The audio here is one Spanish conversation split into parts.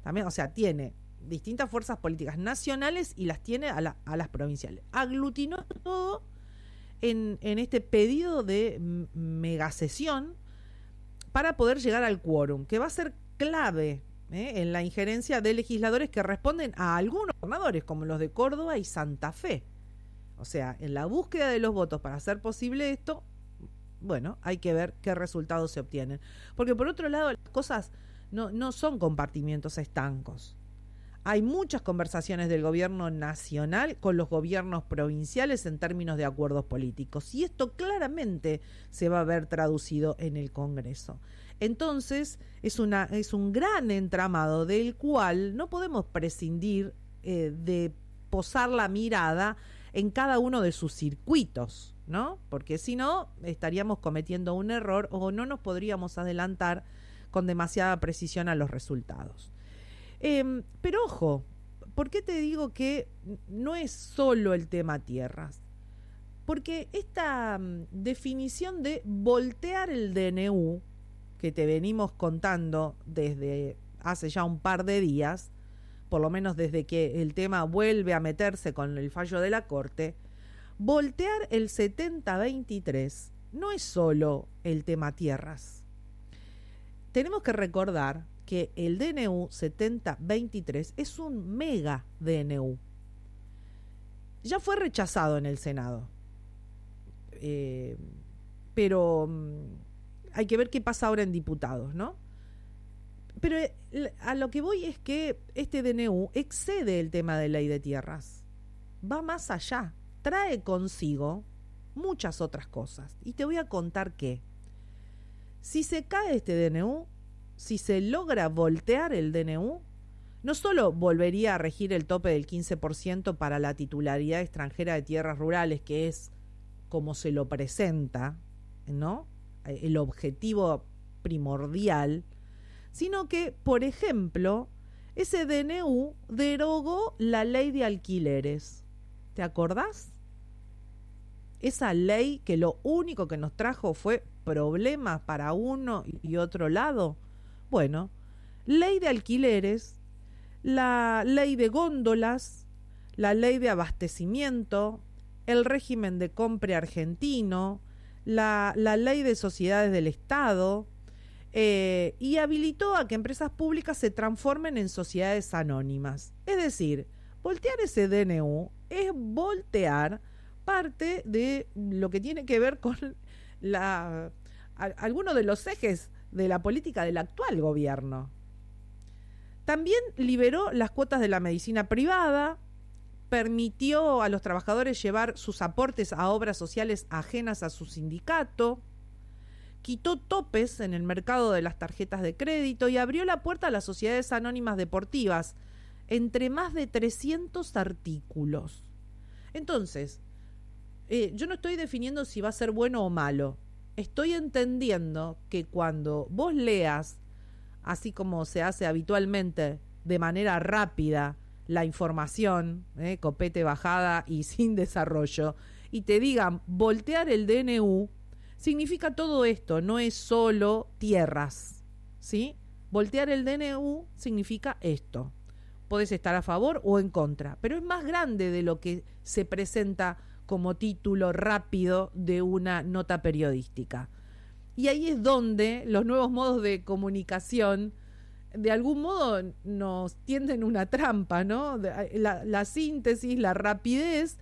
También, o sea, tiene distintas fuerzas políticas nacionales y las tiene a las provinciales. Aglutinó todo en este pedido de megasesión para poder llegar al quórum, que va a ser clave en la injerencia de legisladores que responden a algunos gobernadores, como los de Córdoba y Santa Fe. O sea, en la búsqueda de los votos para hacer posible esto, bueno, hay que ver qué resultados se obtienen. Porque por otro lado, las cosas no son compartimientos estancos. Hay muchas conversaciones del gobierno nacional con los gobiernos provinciales en términos de acuerdos políticos. Y esto claramente se va a ver traducido en el Congreso. Entonces, es un gran entramado del cual no podemos prescindir de posar la mirada en cada uno de sus circuitos, ¿no? Porque si no, estaríamos cometiendo un error o no nos podríamos adelantar con demasiada precisión a los resultados. Pero ojo, ¿por qué te digo que no es solo el tema tierras? Porque esta definición de voltear el DNU, que te venimos contando desde hace ya un par de días, por lo menos desde que el tema vuelve a meterse con el fallo de la Corte, voltear el 70-23 no es solo el tema tierras. Tenemos que recordar que el DNU 7023 es un mega DNU. Ya fue rechazado en el Senado. Pero hay que ver qué pasa ahora en diputados, ¿no? Pero a lo que voy es que este DNU excede el tema de ley de tierras. Va más allá. Trae consigo muchas otras cosas. Y te voy a contar qué. Si se cae este DNU, si se logra voltear el DNU, no solo volvería a regir el tope del 15% para la titularidad extranjera de tierras rurales, que es como se lo presenta, ¿no? El objetivo primordial, sino que, por ejemplo, ese DNU derogó la ley de alquileres. ¿Te acordás? Esa ley que lo único que nos trajo fue problemas para uno y otro lado. Bueno, ley de alquileres, la ley de góndolas, la ley de abastecimiento, el régimen de compra argentino, la ley de sociedades del Estado, y habilitó a que empresas públicas se transformen en sociedades anónimas. Es decir, voltear ese DNU es voltear parte de lo que tiene que ver con algunos de los ejes de la política del actual gobierno. También liberó las cuotas de la medicina privada, permitió a los trabajadores llevar sus aportes a obras sociales ajenas a su sindicato, quitó topes en el mercado de las tarjetas de crédito y abrió la puerta a las sociedades anónimas deportivas, entre más de 300 artículos. Entonces, yo no estoy definiendo si va a ser bueno o malo. Estoy entendiendo que cuando vos leas, así como se hace habitualmente, de manera rápida, la información, copete bajada y sin desarrollo, y te digan voltear el DNU, significa todo esto, no es solo tierras, ¿sí? Voltear el DNU significa esto. Podés estar a favor o en contra, pero es más grande de lo que se presenta como título rápido de una nota periodística. Y ahí es donde los nuevos modos de comunicación de algún modo nos tienden una trampa, ¿no? La síntesis, la rapidez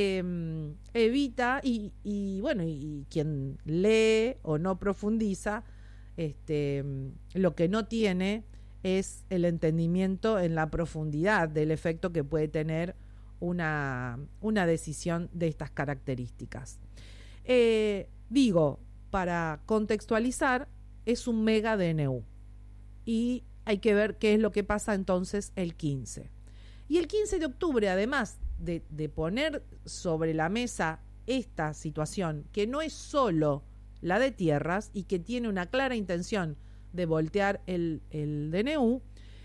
evita y bueno, y quien lee o no profundiza, lo que no tiene es el entendimiento en la profundidad del efecto que puede tener una decisión de estas características. Digo, para contextualizar, es un mega DNU y hay que ver qué es lo que pasa entonces el 15. Y el 15 de octubre, además de poner sobre la mesa esta situación, que no es solo la de tierras y que tiene una clara intención de voltear el DNU,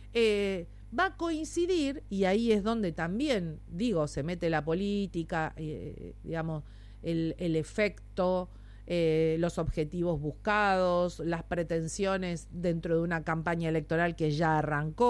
va a coincidir, y ahí es donde también, digo, se mete la política, digamos, el efecto, los objetivos buscados, las pretensiones dentro de una campaña electoral que ya arrancó.